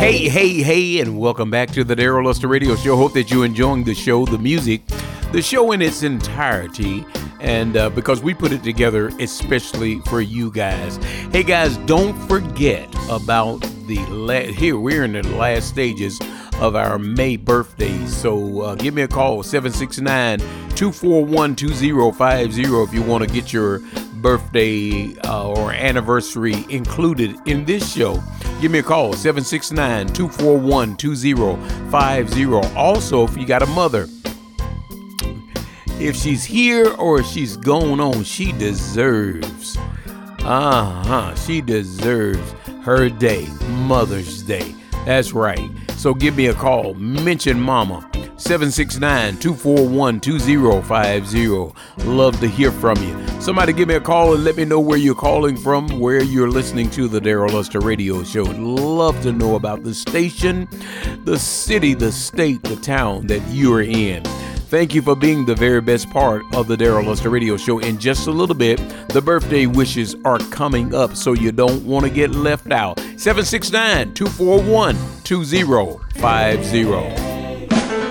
Hey, and welcome back to the Daryl Luster Radio Show. Hope that you're enjoying the show, the music, the show in its entirety, and because we put it together especially for you guys. Hey, guys, don't forget about here we're in the last stages of our May birthdays, so give me a call, 769-241-2050 if you want to get your birthday or anniversary included in this show. Give me a call, 769-241-2050. Also, if you got a mother, if she's here or she's going on, she deserves her day, Mother's Day. That's right. So give me a call. Mention Mama. 769-241-2050. Love to hear from you. Somebody give me a call and let me know where you're calling from, where you're listening to the Daryl Luster Radio Show. Love to know about the station, the city, the state, the town that you're in. Thank you for being the very best part of the Daryl Luster Radio Show. In just a little bit, the birthday wishes are coming up, so you don't want to get left out. 769-241-2050.